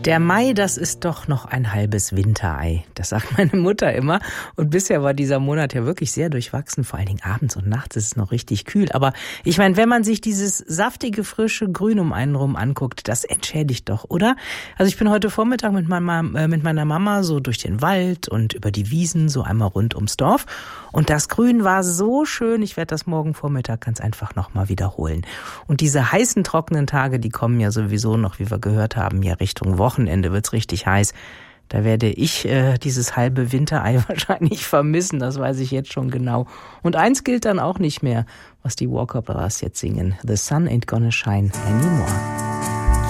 Der Mai, das ist doch noch ein halbes Winterei. Das sagt meine Mutter immer. Und bisher war dieser Monat ja wirklich sehr durchwachsen. Vor allen Dingen abends und nachts ist es noch richtig kühl. Aber ich meine, wenn man sich dieses saftige, frische Grün um einen rum anguckt, das entschädigt doch, oder? Also ich bin heute Vormittag mit meiner Mama so durch den Wald und über die Wiesen, so einmal rund ums Dorf. Und das Grün war so schön. Ich werde das morgen Vormittag ganz einfach nochmal wiederholen. Und diese heißen, trockenen Tage, die kommen ja sowieso noch, wie wir gehört haben, ja Richtung Wochenende wird's richtig heiß. Da werde ich dieses halbe Winterei wahrscheinlich vermissen, das weiß ich jetzt schon genau. Und eins gilt dann auch nicht mehr, was die Walker Brothers jetzt singen. The sun ain't gonna shine anymore.